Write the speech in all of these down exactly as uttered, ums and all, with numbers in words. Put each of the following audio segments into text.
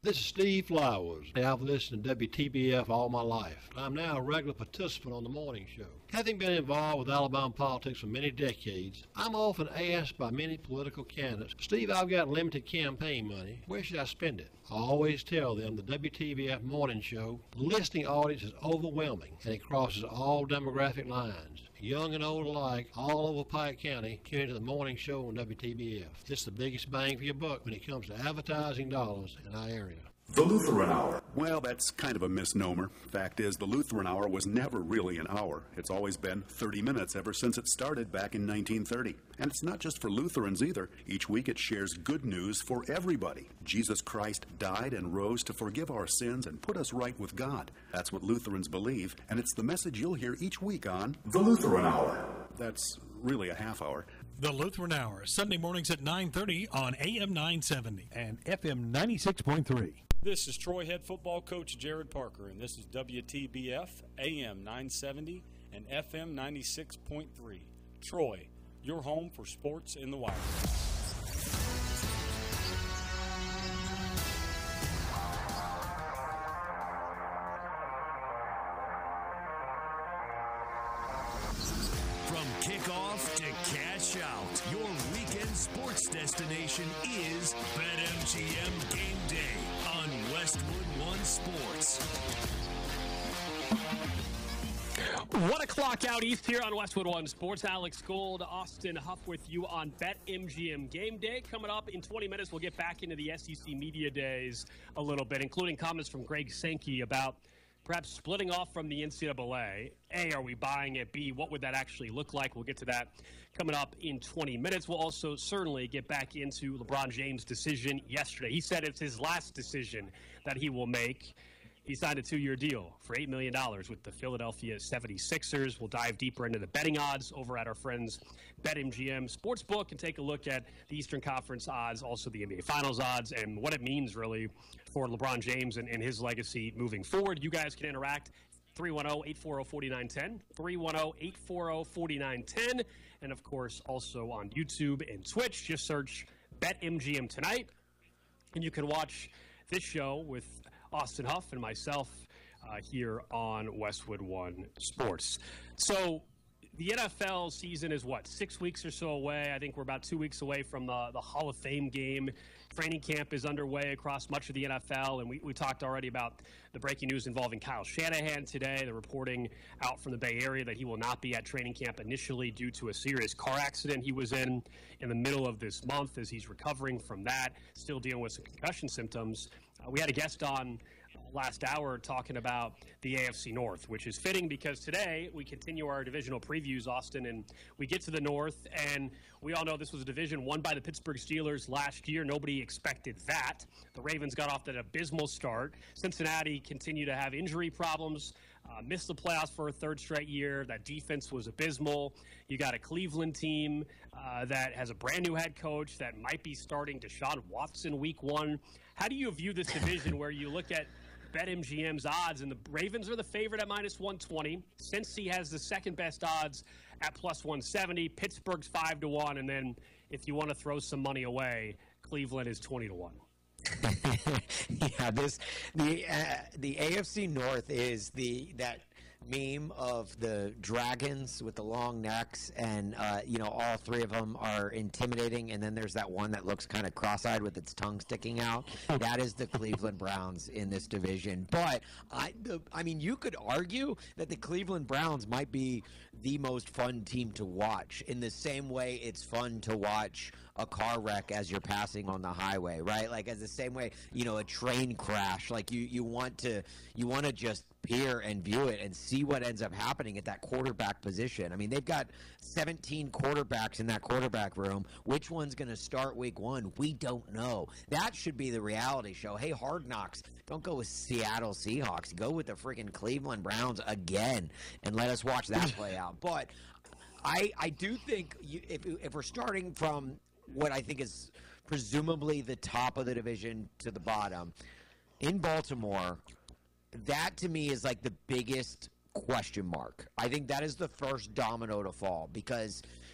This is Steve Flowers. I've listened to W T B F all my life. I'm now a regular participant on the morning show. Having been involved with Alabama politics for many decades, I'm often asked by many political candidates, Steve, I've got limited campaign money. Where should I spend it? I always tell them the W T B F morning show, the listening audience is overwhelming and it crosses all demographic lines. Young and old alike, all over Pike County, tune into the morning show on W T B F. It's the biggest bang for your buck when it comes to advertising dollars in our area. The Lutheran Hour. Well, that's kind of a misnomer. Fact is, the Lutheran Hour was never really an hour. It's always been thirty minutes ever since it started back in nineteen thirty. And it's not just for Lutherans either. Each week it shares good news for everybody. Jesus Christ died and rose to forgive our sins and put us right with God. That's what Lutherans believe, and it's the message you'll hear each week on The Lutheran Hour. That's really a half hour. The Lutheran Hour, Sunday mornings at nine thirty on A M nine seventy and F M ninety-six point three. This is Troy head football coach Jared Parker, and this is W T B F, A M nine seventy and F M ninety-six point three. Troy, your home for sports in the wire. From kickoff to cash out, your weekend sports destination is BetMGM Game Day on Westwood One Sports. One o'clock out east here on Westwood One Sports. Alex Gold, Austin Huff with you on BetMGM Game Day. Coming up in twenty minutes, we'll get back into the S E C Media Days a little bit, including comments from Greg Sankey about perhaps splitting off from the N C double A. A, are we buying it? B, what would that actually look like? We'll get to that coming up in twenty minutes. We'll also certainly get back into LeBron James' decision yesterday. He said it's his last decision that he will make. He signed a two-year deal for eight million dollars with the Philadelphia seventy-sixers. We'll dive deeper into the betting odds over at our friends BetMGM Sportsbook and take a look at the Eastern Conference odds, also the N B A Finals odds, and what it means really for LeBron James and, and his legacy moving forward. You guys can interact. three one zero, eight four zero, four nine one zero, three one zero, eight four zero, four nine one zero, and of course also on YouTube and Twitch. Just search BetMGM Tonight, and you can watch this show with Austin Huff and myself uh, here on Westwood One Sports. So the N F L season is, what, six weeks or so away? I think we're about two weeks away from the, the Hall of Fame game. Training camp is underway across much of the N F L, and we, we talked already about the breaking news involving Kyle Shanahan today, the reporting out from the Bay Area that he will not be at training camp initially due to a serious car accident he was in in the middle of this month as he's recovering from that, still dealing with some concussion symptoms. Uh, we had a guest on last hour talking about the A F C North, which is fitting because today we continue our divisional previews, Austin, and we get to the North, and we all know this was a division won by the Pittsburgh Steelers last year. Nobody expected that. The Ravens got off that abysmal start. Cincinnati continued to have injury problems, uh, missed the playoffs for a third straight year. That defense was abysmal. You got a Cleveland team uh, that has a brand new head coach that might be starting Deshaun Watson week one. How do you view this division where you look at BetMGM's odds, and the Ravens are the favorite at minus one twenty. Cincy has the second best odds at plus one seventy. Pittsburgh's five to one, and then if you want to throw some money away, Cleveland is twenty to one. yeah, this the uh, the A F C North is the that meme of the dragons with the long necks, and uh, you know, all three of them are intimidating, and then there's that one that looks kind of cross-eyed with its tongue sticking out. That is the Cleveland Browns in this division. But I, the, I mean, you could argue that the Cleveland Browns might be the most fun team to watch, in the same way it's fun to watch a car wreck as you're passing on the highway, right? Like, as the same way, you know, a train crash. Like, you you want to you want to just peer and view it and see what ends up happening at that quarterback position. I mean, they've got seventeen quarterbacks in that quarterback room. Which one's going to start week one? We don't know. That should be the reality show. Hey, Hard Knocks, don't go with Seattle Seahawks. Go with the freaking Cleveland Browns again and let us watch that play out. But I I do think you, if if we're starting from what I think is presumably the top of the division to the bottom, in Baltimore, that to me is like the biggest question mark. I think that is the first domino to fall, because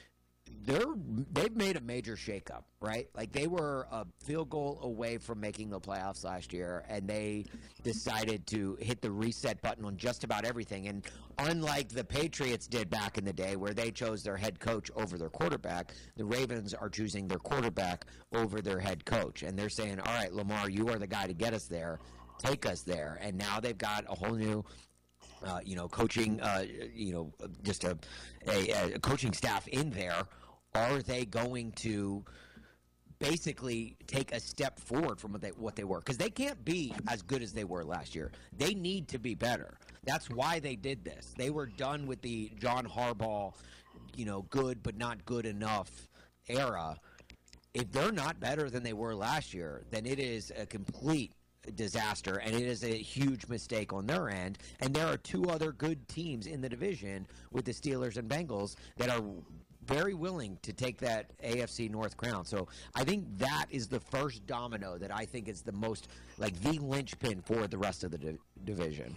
they're they've made a major shakeup, right? Like they were a field goal away from making the playoffs last year, and they decided to hit the reset button on just about everything. And unlike the Patriots did back in the day, where they chose their head coach over their quarterback, the Ravens are choosing their quarterback over their head coach, and they're saying, "All right, Lamar, you are the guy to get us there. Take us there." And now they've got a whole new. Uh, you know, coaching, uh, you know, just a, a, a coaching staff in there. Are they going to basically take a step forward from what they, what they were? Because they can't be as good as they were last year. They need to be better. That's why they did this. They were done with the John Harbaugh, you know, good but not good enough era. If they're not better than they were last year, then it is a complete disaster, and it is a huge mistake on their end. And there are two other good teams in the division with the Steelers and Bengals that are very willing to take that A F C North crown. So I think that is the first domino that I think is the most, like, the linchpin for the rest of the di- division.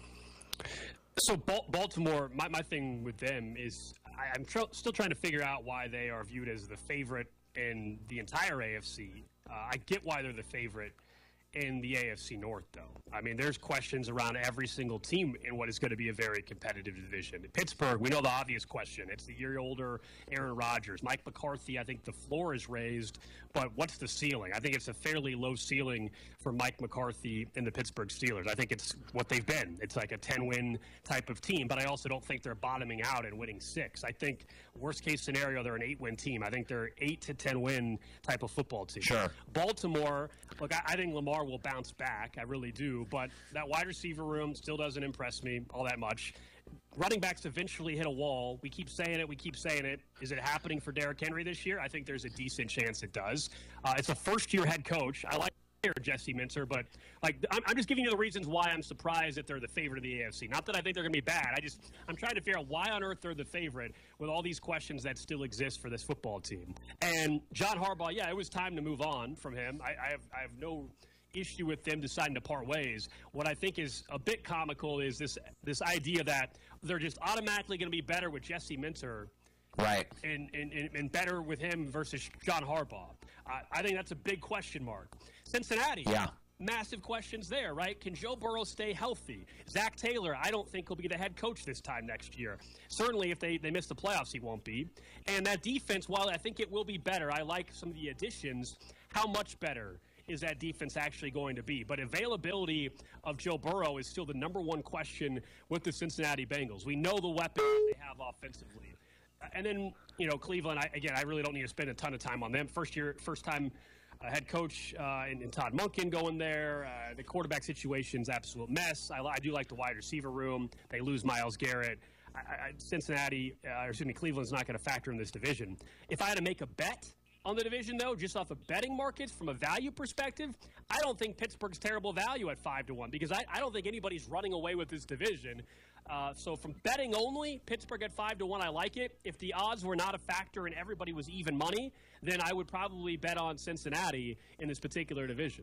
So Baltimore, my, my thing with them is I, I'm tr- still trying to figure out why they are viewed as the favorite in the entire A F C. Uh, I get why they're the favorite in the A F C North, though. I mean, there's questions around every single team in what is going to be a very competitive division. Pittsburgh, we know the obvious question. It's the year-older Aaron Rodgers. Mike McCarthy, I think the floor is raised, but what's the ceiling? I think it's a fairly low ceiling for Mike McCarthy and the Pittsburgh Steelers. I think it's what they've been. It's like a ten-win type of team, but I also don't think they're bottoming out and winning six. I think worst-case scenario, they're an eight-win team. I think they're eight to ten-win type of football team. Sure. Baltimore, look, I, I think Lamar will bounce back. I really do. But that wide receiver room still doesn't impress me all that much. Running backs eventually hit a wall. We keep saying it. We keep saying it. Is it happening for Derrick Henry this year? I think there's a decent chance it does. Uh, it's a first-year head coach. I like Jesse Minter, but like I'm, I'm just giving you the reasons why I'm surprised that they're the favorite of the A F C. Not that I think they're going to be bad. I just I'm trying to figure out why on earth they're the favorite with all these questions that still exist for this football team. And John Harbaugh, yeah, it was time to move on from him. I, I have I have no issue with them deciding to part ways. What I think is a bit comical is this this idea that they're just automatically going to be better with Jesse Minter, right? And and, and, and better with him versus John Harbaugh. I, I think that's a big question mark. Cincinnati, yeah. Massive questions there, right? Can Joe Burrow stay healthy? Zach Taylor, I don't think he'll be the head coach this time next year. Certainly if they, they miss the playoffs, he won't be. And that defense, while I think it will be better, I like some of the additions, how much better is that defense actually going to be? But availability of Joe Burrow is still the number one question with the Cincinnati Bengals. We know the weapons they have offensively. And then, you know, Cleveland, I, again, I really don't need to spend a ton of time on them. First year, first time uh, head coach uh, and, and Todd Monken going there. Uh, the quarterback situation's absolute mess. I, I do like the wide receiver room. They lose Myles Garrett. I, I, Cincinnati, uh, or excuse me, Cleveland's not going to factor in this division. If I had to make a bet on the division, though, just off of betting markets from a value perspective, I don't think Pittsburgh's terrible value at five to one because I, I don't think anybody's running away with this division. Uh, so from betting only, Pittsburgh at five to one, I like it. If the odds were not a factor and everybody was even money, then I would probably bet on Cincinnati in this particular division.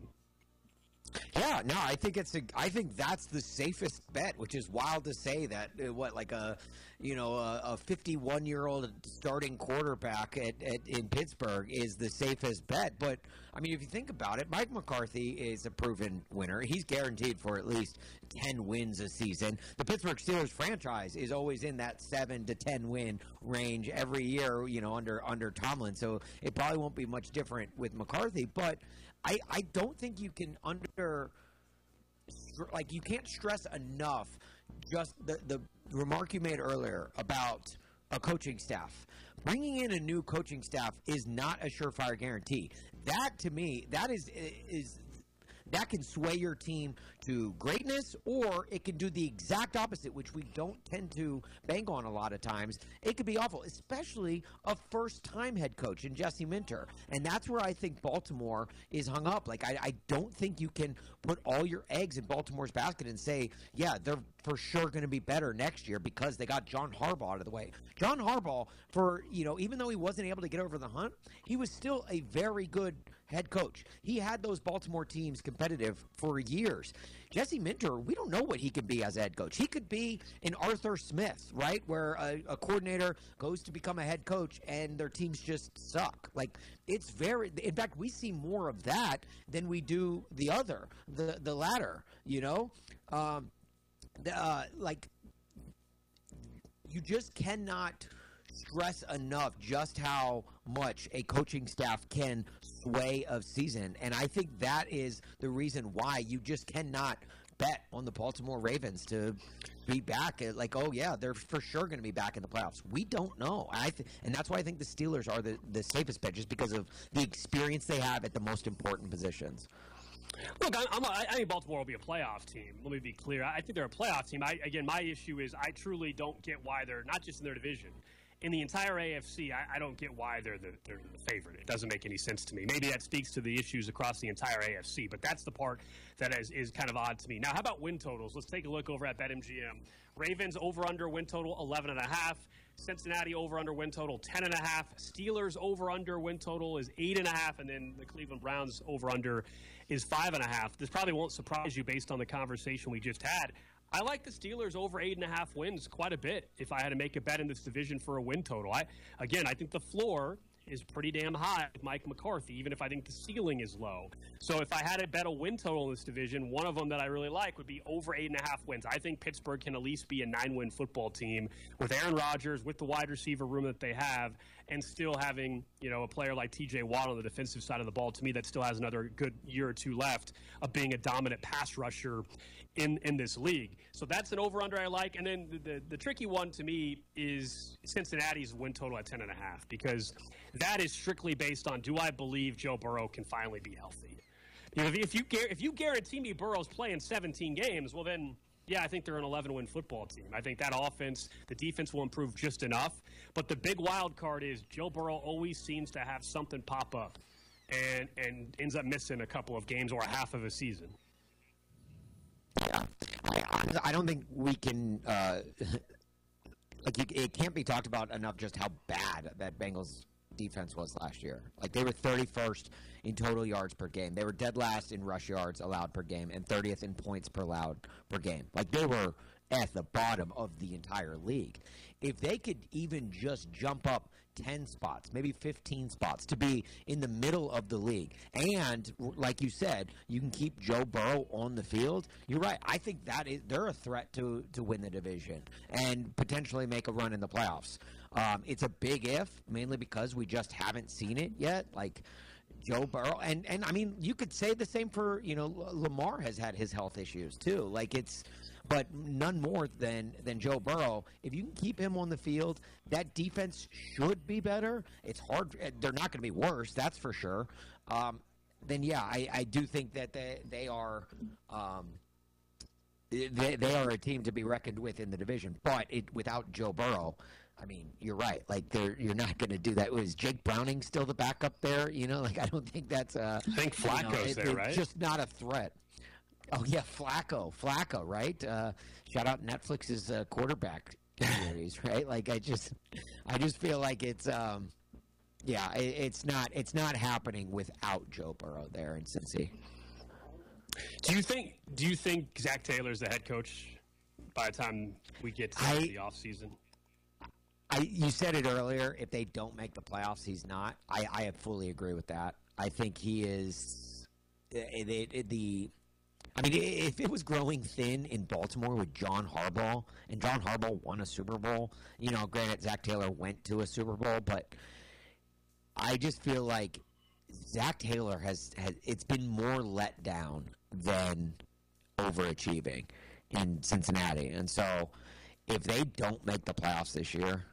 Yeah, no, I think it's a, I think that's the safest bet, which is wild to say that uh, what like a you know a fifty-one-year-old starting quarterback at, at in Pittsburgh is the safest bet. But I mean, if you think about it, Mike McCarthy is a proven winner. He's guaranteed for at least ten wins a season. The Pittsburgh Steelers franchise is always in that seven to ten win range every year, you know, under under Tomlin. So it probably won't be much different with McCarthy, but I, I don't think you can under like you can't stress enough just the, the remark you made earlier about a coaching staff. Bringing in a new coaching staff is not a surefire guarantee. That to me, that is is that can sway your team to greatness, or it can do the exact opposite, which we don't tend to bank on a lot of times. It could be awful, especially a first-time head coach in Jesse Minter. And that's where I think Baltimore is hung up. Like, I, I don't think you can put all your eggs in Baltimore's basket and say, yeah, they're for sure going to be better next year because they got John Harbaugh out of the way. John Harbaugh, for, you know, even though he wasn't able to get over the hump, he was still a very good head coach. He had those Baltimore teams competitive for years. Jesse Minter, we don't know what he could be as a head coach. He could be an Arthur Smith, right, where a, a coordinator goes to become a head coach and their teams just suck. Like, it's very – in fact, we see more of that than we do the other, the, the latter, you know. Um, the, uh, like, you just cannot – stress enough just how much a coaching staff can sway a season. And I think that is the reason why you just cannot bet on the Baltimore Ravens to be back. Like, oh, yeah, they're for sure going to be back in the playoffs. We don't know. I th- and that's why I think the Steelers are the, the safest bet, just because of the experience they have at the most important positions. Look, I'm, I'm a, I think Baltimore will be a playoff team. Let me be clear. I think they're a playoff team. I, again, my issue is I truly don't get why they're not just in their division. In the entire A F C, I, I don't get why they're the, they're the favorite. It doesn't make any sense to me. Maybe that speaks to the issues across the entire A F C, but that's the part that is, is kind of odd to me. Now, how about win totals? Let's take a look over at BetMGM. Ravens over-under win total eleven and a half. Cincinnati over-under win total ten and a half. Steelers over-under win total is eight and a half, and then the Cleveland Browns over-under is five and a half. This probably won't surprise you based on the conversation we just had. I like the Steelers over eight and a half wins quite a bit if I had to make a bet in this division for a win total. I, again, I think the floor is pretty damn high with Mike McCarthy, even if I think the ceiling is low. So if I had to bet a win total in this division, one of them that I really like would be over eight and a half wins. I think Pittsburgh can at least be a nine-win football team with Aaron Rodgers, with the wide receiver room that they have, and still having, you know, a player like T J Watt on the defensive side of the ball, to me, that still has another good year or two left of being a dominant pass rusher in, in this league. So that's an over-under I like. And then the, the, the tricky one to me is Cincinnati's win total at ten and a half, because that is strictly based on, do I believe Joe Burrow can finally be healthy? You know, if, if you if you guarantee me Burrow's playing seventeen games, well then, yeah, I think they're an eleven-win football team. I think that offense, the defense will improve just enough. But the big wild card is Joe Burrow always seems to have something pop up and, and ends up missing a couple of games or a half of a season. Yeah, I, I don't think we can uh, – like, it can't be talked about enough just how bad that Bengals defense was last year. Like, they were thirty-first in total yards per game. They were dead last in rush yards allowed per game and thirtieth in points per allowed per game. Like, they were at the bottom of the entire league. If they could even just jump up ten spots, maybe fifteen spots, to be in the middle of the league, and like you said, you can keep Joe Burrow on the field, you're right. I think that is, they're a threat to, to win the division and potentially make a run in the playoffs. Um, it's a big if, mainly because we just haven't seen it yet. Like, Joe Burrow, and, and I mean, you could say the same for, you know, Lamar has had his health issues too. Like, it's, but none more than, than Joe Burrow. If you can keep him on the field, that defense should be better. It's hard. They're not going to be worse, that's for sure. Um, then, yeah, I, I do think that they, they are um, they, they are a team to be reckoned with in the division. But it, without Joe Burrow, I mean, you're right. Like, they're, you're not going to do that. Was Jake Browning still the backup there? You know, like, I don't think that's a – I think Flacco's you know, it, there, right? It's just not a threat. Oh, yeah, Flacco. Flacco, right? Uh, shout out Netflix's uh, quarterback series, right? Like, I just I just feel like it's um, – yeah, it, it's not it's not happening without Joe Burrow there in Cincy. Do you think do you think Zach Taylor's the head coach by the time we get to I, the offseason? I you said it earlier. If they don't make the playoffs, he's not. I, I fully agree with that. I think he is it, it, it, the – I mean, if it was growing thin in Baltimore with John Harbaugh, and John Harbaugh won a Super Bowl, you know, granted, Zach Taylor went to a Super Bowl, but I just feel like Zach Taylor has, has it's been more let down than overachieving in Cincinnati. And so if they don't make the playoffs this year,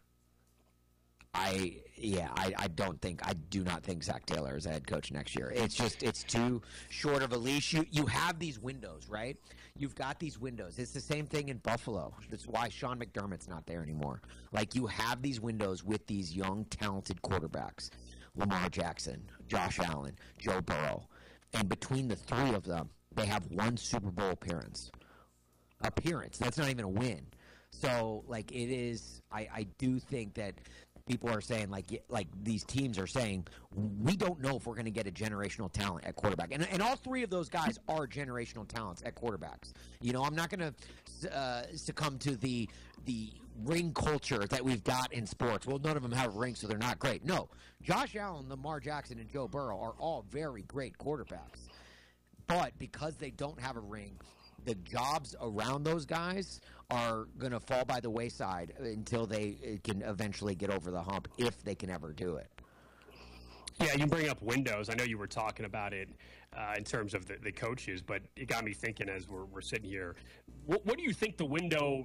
I yeah I, I don't think I do not think Zach Taylor is a head coach next year. It's just it's too short of a leash. You you have these windows, right? You've got these windows. It's the same thing in Buffalo. That's why Sean McDermott's not there anymore. Like, you have these windows with these young, talented quarterbacks, Lamar Jackson, Josh Allen, Joe Burrow, and between the three of them, they have one Super Bowl appearance. Appearance. That's not even a win. So, like, it is. I I do think that. people are saying, like like these teams are saying, we don't know if we're going to get a generational talent at quarterback. And, and all three of those guys are generational talents at quarterbacks. You know, I'm not going to uh, succumb to the the ring culture that we've got in sports. Well, none of them have rings, so they're not great. No, Josh Allen, Lamar Jackson, and Joe Burrow are all very great quarterbacks. But because they don't have a ring, the jobs around those guys are going to fall by the wayside until they can eventually get over the hump, if they can ever do it. Yeah, you bring up windows. I know you were talking about it uh, in terms of the, the coaches, but it got me thinking as we're, we're sitting here. What, what do you think the window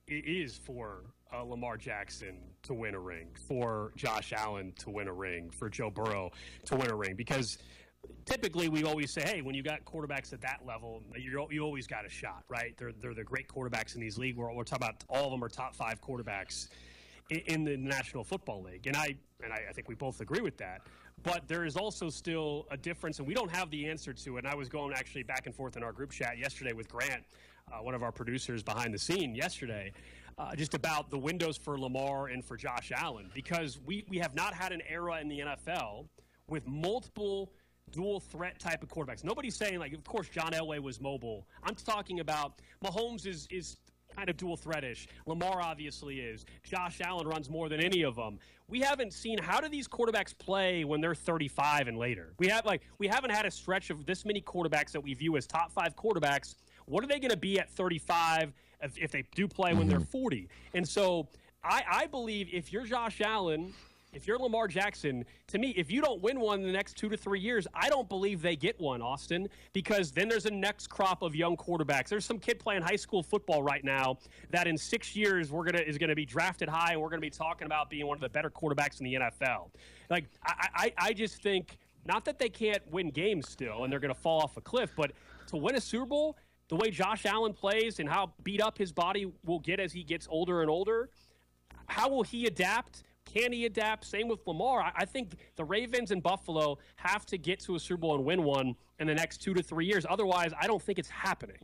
is for uh, Lamar Jackson to win a ring, for Josh Allen to win a ring, for Joe Burrow to win a ring? Because typically we always say, hey, when you got quarterbacks at that level, you you always got a shot, right? They're they're the great quarterbacks in these leagues. We're, we're talking about all of them are top five quarterbacks in, in the National Football League, and I and I, I think we both agree with that. But there is also still a difference, and we don't have the answer to it. And I was going actually back and forth in our group chat yesterday with Grant, uh, one of our producers behind the scene yesterday, uh, just about the windows for Lamar and for Josh Allen, because we, we have not had an era in the N F L with multiple dual threat type of quarterbacks. Nobody's saying, like, of course, John Elway was mobile. I'm talking about Mahomes is is kind of dual threatish. Lamar obviously is. Josh Allen runs more than any of them. We haven't seen, how do these quarterbacks play when they're thirty-five and later? We have like we haven't had a stretch of this many quarterbacks that we view as top five quarterbacks. What are they going to be at thirty-five if, if they do play when they're forty? And so I, I believe if you're Josh Allen, if you're Lamar Jackson, to me, if you don't win one in the next two to three years, I don't believe they get one, Austin, because then there's a next crop of young quarterbacks. There's some kid playing high school football right now that in six years we're gonna is going to be drafted high, and we're going to be talking about being one of the better quarterbacks in the N F L. Like, I, I, I just think, not that they can't win games still and they're going to fall off a cliff, but to win a Super Bowl, the way Josh Allen plays and how beat up his body will get as he gets older and older, how will he adapt? Can he adapt? Same with Lamar. I think the Ravens and Buffalo have to get to a Super Bowl and win one in the next two to three years. Otherwise, I don't think it's happening.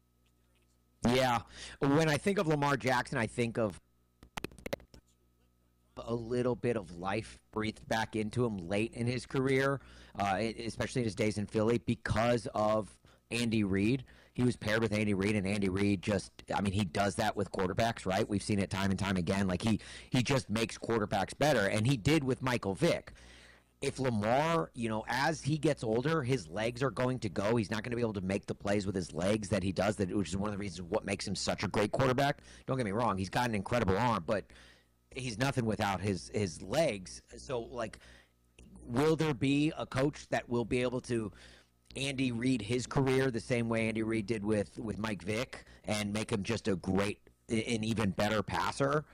Yeah. When I think of Lamar Jackson, I think of a little bit of life breathed back into him late in his career, uh, especially in his days in Philly, because of Andy Reid. He was paired with Andy Reid, and Andy Reid just, I mean, he does that with quarterbacks, right? We've seen it time and time again. Like, he, he just makes quarterbacks better, and he did with Michael Vick. If Lamar, you know, as he gets older, his legs are going to go. He's not going to be able to make the plays with his legs that he does, that which is one of the reasons what makes him such a great quarterback. Don't get me wrong. He's got an incredible arm, but he's nothing without his, his legs. So, like, will there be a coach that will be able to Andy Reid his career the same way Andy Reid did with, with Mike Vick and make him just a great, an even better passer?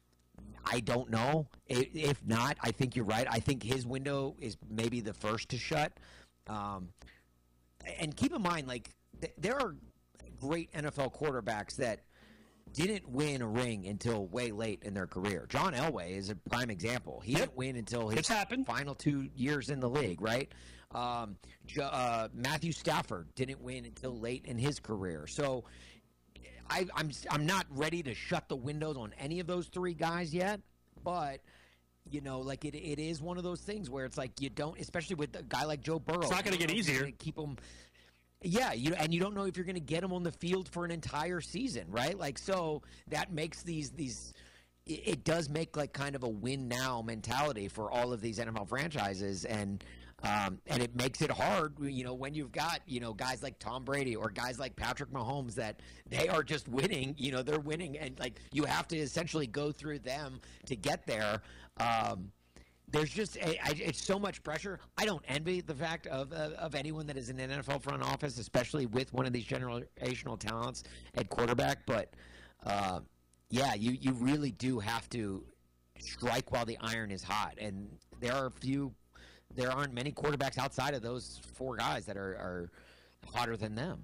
I don't know. If not, I think you're right. I think his window is maybe the first to shut. Um, and keep in mind, like, th- there are great N F L quarterbacks that didn't win a ring until way late in their career. John Elway is a prime example. He yep. didn't win until his final two years in the league, right? Um, uh, Matthew Stafford didn't win until late in his career. So I, I'm I'm not ready to shut the windows on any of those three guys yet, but you know, like it it is one of those things where it's like you don't, especially with a guy like Joe Burrow. It's not going to get easier. Keep him. Yeah, you and you don't know if you're going to get him on the field for an entire season, right? Like, so that makes these these. It does make like kind of a win now mentality for all of these N F L franchises, and. Um, and it makes it hard, you know, when you've got, you know, guys like Tom Brady or guys like Patrick Mahomes that they are just winning, you know, they're winning. And, like, you have to essentially go through them to get there. Um, there's just a, I, it's so much pressure. I don't envy the fact of, uh, of anyone that is in an N F L front office, especially with one of these generational talents at quarterback. But, uh, yeah, you, you really do have to strike while the iron is hot. And there are a few – there aren't many quarterbacks outside of those four guys that are, are hotter than them.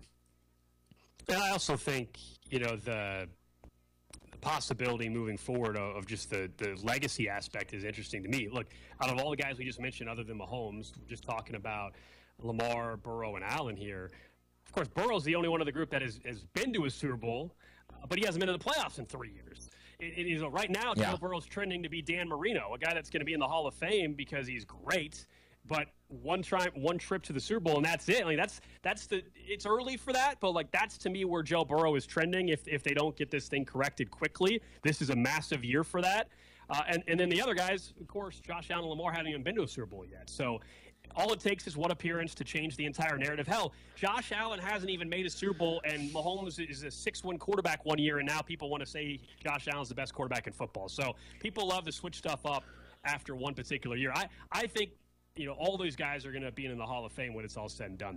And I also think, you know, the, the possibility moving forward of, of just the, the legacy aspect is interesting to me. Look, out of all the guys we just mentioned, other than Mahomes, we're just talking about Lamar, Burrow, and Allen here. Of course, Burrow's the only one of the group that has, has been to a Super Bowl, uh, but he hasn't been to the playoffs in three years. it, it is right now. Yeah. Joe Burrow's trending to be Dan Marino, a guy that's going to be in the Hall of Fame because he's great. But one try, one trip to the Super Bowl, and that's it. Like that's that's the. It's early for that, but like that's to me where Joe Burrow is trending. If if they don't get this thing corrected quickly, this is a massive year for that. Uh, and and then the other guys, of course, Josh Allen and Lamar haven't even been to a Super Bowl yet. So all it takes is one appearance to change the entire narrative. Hell, Josh Allen hasn't even made a Super Bowl, and Mahomes is a six-win quarterback one year, and now people want to say Josh Allen's the best quarterback in football. So people love to switch stuff up after one particular year. I I think. You know, all those guys are going to be in the Hall of Fame when it's all said and done,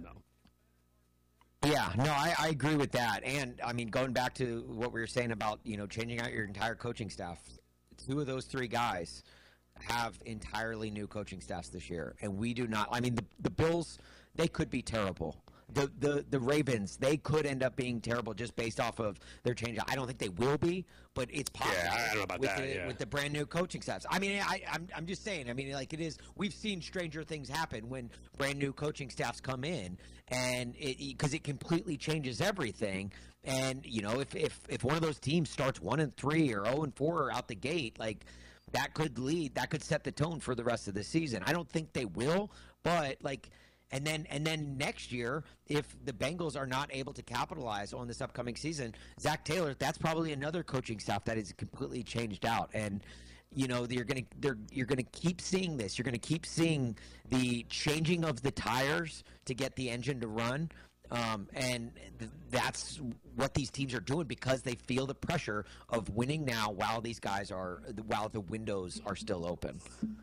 though. Yeah, no, I, I agree with that. And, I mean, going back to what we were saying about, you know, changing out your entire coaching staff, two of those three guys have entirely new coaching staffs this year. And we do not – I mean, the, the Bills, they could be terrible. The, the the Ravens, they could end up being terrible just based off of their change. I don't think they will be, but it's possible. Yeah, I don't know about with that, the, yeah. with the brand new coaching staffs. I mean, I, I'm I'm just saying. I mean, like it is. We've seen stranger things happen when brand new coaching staffs come in, and it because it completely changes everything. And you know, if if if one of those teams starts one and three or zero and four out the gate, like that could lead, that could set the tone for the rest of the season. I don't think they will, but like. And then and then next year, if the Bengals are not able to capitalize on this upcoming season, Zach Taylor, that's probably another coaching staff that is completely changed out. And you know, you're gonna they're, you're gonna keep seeing this. You're gonna keep seeing the changing of the tires to get the engine to run. Um, and th- that's what these teams are doing because they feel the pressure of winning now while these guys are while the windows are still open.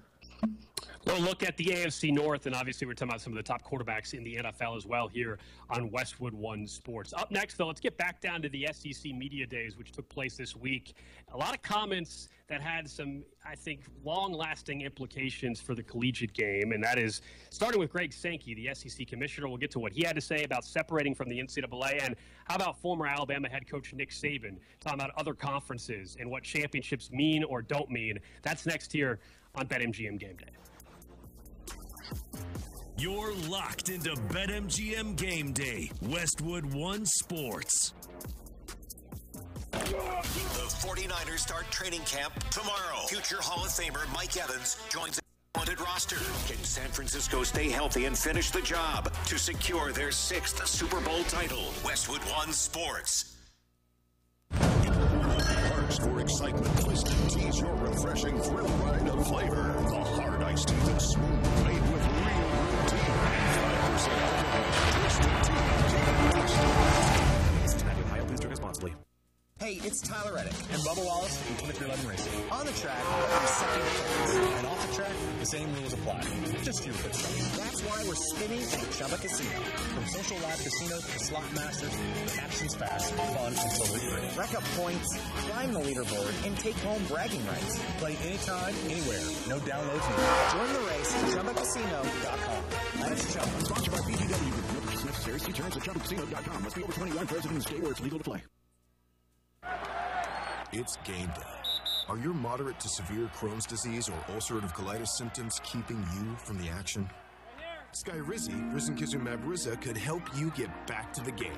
We'll look at the A F C North, and obviously we're talking about some of the top quarterbacks in the N F L as well here on Westwood One Sports. Up next, though, let's get back down to the S E C Media Days, which took place this week. A lot of comments that had some, I think, long-lasting implications for the collegiate game, and that is starting with Greg Sankey, the S E C commissioner. We'll get to what he had to say about separating from the N C double A, and how about former Alabama head coach Nick Saban talking about other conferences and what championships mean or don't mean. That's next here on BetMGM Game Day. You're locked into BetMGM Game Day, Westwood One Sports. The forty-niners start training camp tomorrow. Future Hall of Famer Mike Evans joins the talented roster. Can San Francisco stay healthy and finish the job to secure their sixth Super Bowl title? Westwood One Sports. Parks for excitement. Twisted Tea's your refreshing thrill ride of flavor. The hard iced tea that's smooth, made with real root tea. five percent alcohol. Twisted Tea. Tasty. Tonight, Ohio, please drink responsibly. Hey, it's Tyler Reddick And Bubba Wallace from twenty-three eleven Racing. on the track every second chance. And off the track, the same rules apply. Just your pit stop. That's why we're spinning at Chumba Casino. From social live casinos to slot masters, the action's fast, fun, and totally free. Rack up points, climb the leaderboard, and take home bragging rights. Play anytime, anywhere. No downloads needed. Join the race at Chumba Casino dot com. That's Chumba. Sponsored by B G W. No purchase necessary. See terms at Chumba Casino dot com. Must be over twenty-one. Present in the state where it's legal to play. It's game day. Are your moderate to severe Crohn's disease or ulcerative colitis symptoms keeping you from the action? Skyrizi, risankizumab Riza, could help you get back to the game.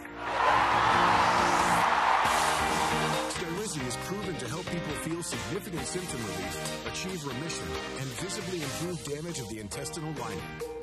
Skyrizi is proven to help people feel significant symptom relief, achieve remission, and visibly improve damage of the intestinal lining.